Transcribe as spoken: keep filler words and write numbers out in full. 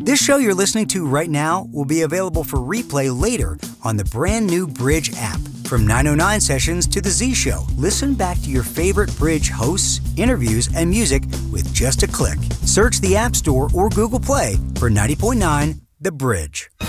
This show you're listening to right now will be available for replay later on the brand new Bridge app. From nine oh nine Sessions to The Z Show, listen back to your favorite Bridge hosts, interviews, and music with just a click. Search the App Store or Google Play for ninety point nine The Bridge.